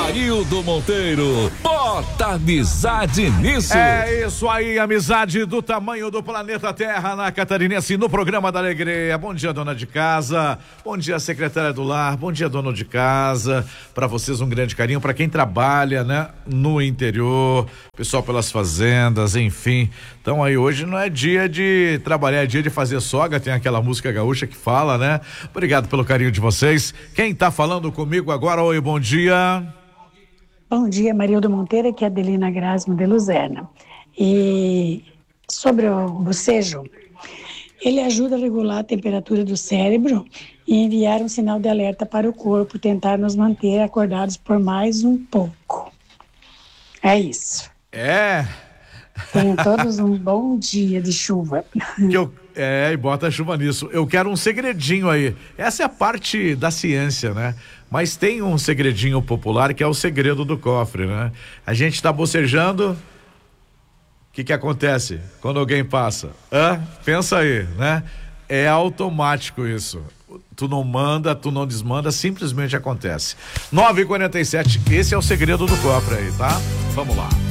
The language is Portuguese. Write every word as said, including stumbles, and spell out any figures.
Marildo Monteiro, bota amizade nisso. É isso aí, amizade do tamanho do planeta Terra na Catarinense, no programa da Alegria. Bom dia, dona de casa, bom dia, secretária do lar, bom dia, dono de casa. Para vocês um grande carinho, para quem trabalha, né, no interior, pessoal pelas fazendas, enfim. Então aí hoje não é dia de trabalhar, é dia de fazer soga, tem aquela música gaúcha que fala, né? Obrigado pelo carinho de vocês. Quem tá falando comigo agora? Oi, bom dia. Bom dia, Marildo Monteiro, aqui é Adelina Grasmo de Luzerna. E sobre o bocejo, ele ajuda a regular a temperatura do cérebro e enviar um sinal de alerta para o corpo, tentar nos manter acordados por mais um pouco. É isso. É. Tenham todos um bom dia de chuva. Que eu, é, e bota a chuva nisso. Eu quero um segredinho aí. Essa é a parte da ciência, né? Mas tem um segredinho popular que é o segredo do cofre, né? A gente tá bocejando, o que que acontece quando alguém passa? Hã? Pensa aí, né? É automático isso. Tu não manda, tu não desmanda, simplesmente acontece. nove e quarenta e sete, esse é o segredo do cofre aí, tá? Vamos lá.